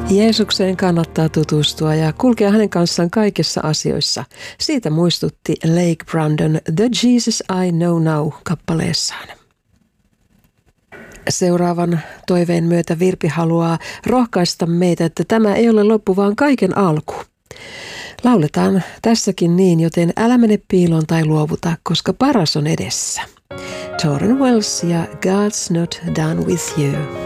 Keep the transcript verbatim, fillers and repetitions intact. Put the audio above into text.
Jeesukseen kannattaa tutustua ja kulkea hänen kanssaan kaikissa asioissa. Siitä muistutti Lake Brandon The Jesus I Know Now -kappaleessaan. Seuraavan toiveen myötä Virpi haluaa rohkaista meitä, että tämä ei ole loppu, vaan kaiken alku. Lauletaan tässäkin niin, joten älä mene piiloon tai luovuta, koska paras on edessä. Tauren Wells ja God's Not Done With You.